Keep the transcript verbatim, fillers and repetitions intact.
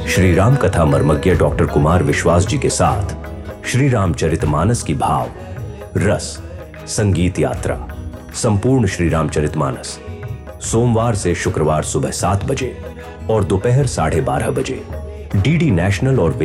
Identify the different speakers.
Speaker 1: श्री राम कथा मर्मज्ञ डॉक्टर कुमार विश्वास जी के साथ श्री रामचरितमानस की भाव रस संगीत यात्रा संपूर्ण श्री रामचरितमानस सोमवार से शुक्रवार सुबह सात बजे और दोपहर साढ़े बारह बजे डीडी नेशनल और